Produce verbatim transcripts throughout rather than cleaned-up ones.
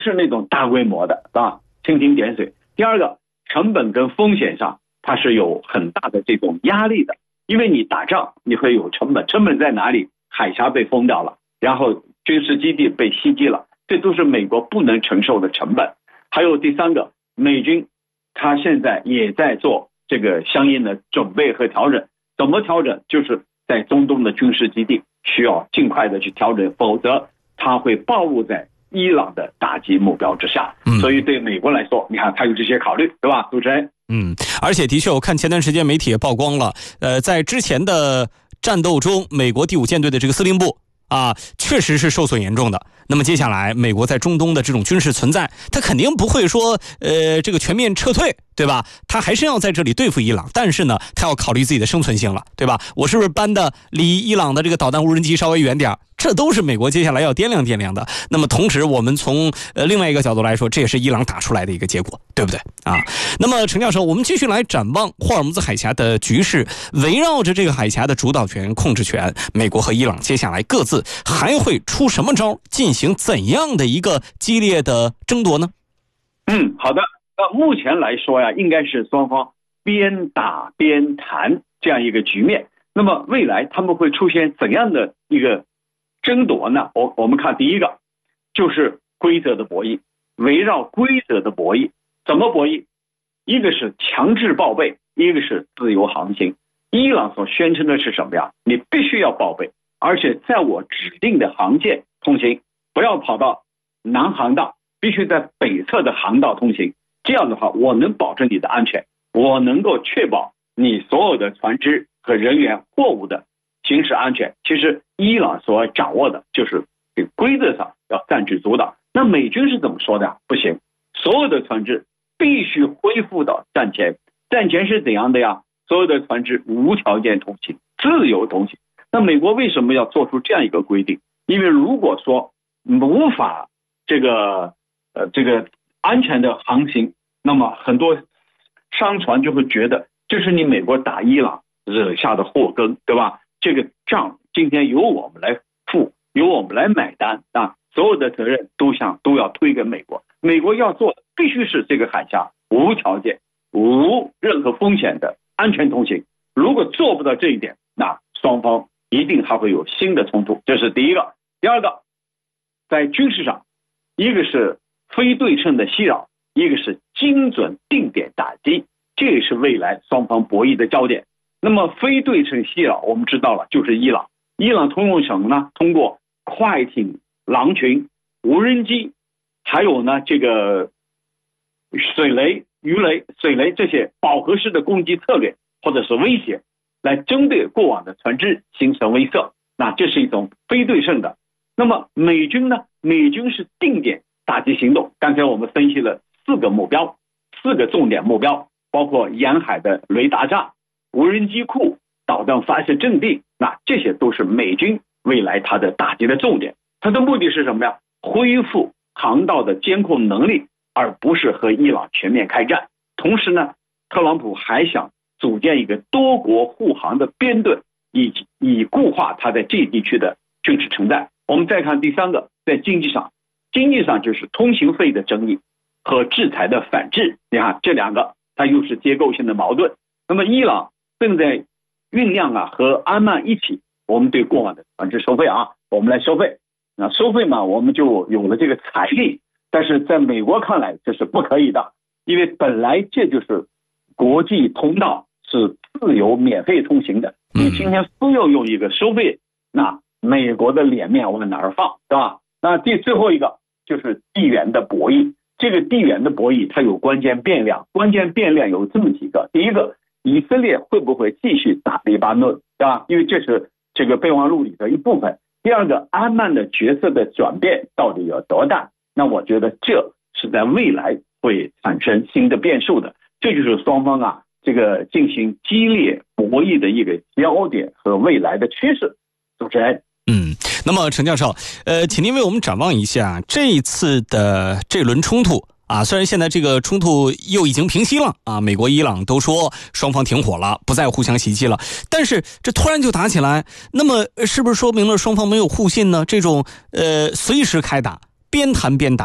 是那种大规模的啊，蜻蜓点水。第二个，成本跟风险上它是有很大的这种压力的，因为你打仗你会有成本，成本在哪里？海峡被封掉了，然后军事基地被袭击了，这都是美国不能承受的成本。还有第三个，美军他现在也在做这个相应的准备和调整。怎么调整？就是在中东的军事基地需要尽快的去调整，否则它会暴露在伊朗的打击目标之下。 嗯， 所以对美国来说，你看他有这些考虑，对吧，主持人？ 嗯，而且的确，我看前段时间媒体也曝光了，呃，在之前的战斗中，美国第五舰队的这个司令部啊，确实是受损严重的。那么接下来，美国在中东的这种军事存在，它肯定不会说，呃，这个全面撤退，对吧？它还是要在这里对付伊朗，但是呢，它要考虑自己的生存性了，对吧？我是不是搬的离伊朗的这个导弹无人机稍微远点？这都是美国接下来要掂量掂量的。那么同时，我们从呃另外一个角度来说，这也是伊朗打出来的一个结果，对不对啊？那么陈教授，我们继续来展望霍尔木兹海峡的局势，围绕着这个海峡的主导权、控制权，美国和伊朗接下来各自还会出什么招，进行怎样的一个激烈的争夺呢？ 嗯，好的。那目前来说呀，应该是双方边打边谈这样一个局面。那么未来他们会出现怎样的一个争夺呢？我我们看第一个就是规则的博弈，围绕规则的博弈。怎么博弈？一个是强制报备，一个是自由航行。伊朗所宣称的是什么呀？你必须要报备，而且在我指定的航线通行，不要跑到南航道，必须在北侧的航道通行。这样的话，我能保证你的安全，我能够确保你所有的船只和人员、货物的行驶安全。其实伊朗所掌握的就是这个规则上要占据主导。那美军是怎么说的？不行，所有的船只必须恢复到战前。战前是怎样的呀？所有的船只无条件通行，自由通行。那美国为什么要做出这样一个规定？因为如果说无法这个呃这个安全的航行，那么很多商船就会觉得这是你美国打伊朗惹下的祸根，对吧？这个账今天由我们来付，由我们来买单啊！所有的责任都想都要推给美国。美国要做的必须是这个海峡无条件、无任何风险的安全通行。如果做不到这一点，那双方一定还会有新的冲突。这是第一个。第二个，在军事上，一个是非对称的袭扰，一个是精准定点打击，这也是未来双方博弈的焦点。那么非对称袭扰我们知道了，就是伊朗。伊朗通用什么呢？通过快艇、狼群、无人机，还有呢这个水雷、鱼雷、水雷这些饱和式的攻击策略或者是威胁，来针对过往的船只形成威慑。那这是一种非对称的。那么美军呢？美军是定点打击行动。刚才我们分析了四个目标，四个重点目标，包括沿海的雷达站、无人机库、导弹发射阵地，那这些都是美军未来它的打击的重点。它的目的是什么呀？恢复航道的监控能力，而不是和伊朗全面开战。同时呢，特朗普还想组建一个多国护航的编队，以以固化他在这一地区的军事承载。我们再看第三个，在经济上，经济上就是通行费的争议和制裁的反制。你看这两个，它又是结构性的矛盾。那么伊朗正在酝酿啊，和安曼一起，我们对过往的船只收费啊，我们来收费。那收费嘛，我们就有了这个财力。但是在美国看来，这是不可以的，因为本来这就是国际通道，是自由免费通行的。你今天非要用一个收费，那美国的脸面往哪儿放，对吧？那第最后一个就是地缘的博弈。这个地缘的博弈它有关键变量，关键变量有这么几个。第一个，以色列会不会继续打黎巴嫩，对吧？因为这是这个备忘录里的一部分。第二个，安曼的角色的转变到底有多大？那我觉得这是在未来会产生新的变数的。这就是双方啊这个进行激烈博弈的一个焦点和未来的趋势。主持人。 嗯，那么陈教授，呃，请您为我们展望一下这一次的这轮冲突啊。虽然现在这个冲突又已经平息了啊，美国、伊朗都说双方停火了，不再互相袭击了，但是这突然就打起来，那么是不是说明了双方没有互信呢？这种呃随时开打，边谈边打，谈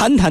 谈谈。